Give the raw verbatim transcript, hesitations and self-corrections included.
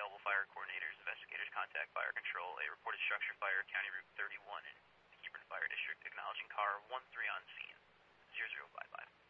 Belleville Fire Coordinators, investigators contact fire control, a reported structure fire, County Route thirty-one in the Hebron Fire District, acknowledging car one three on scene, zero zero five five.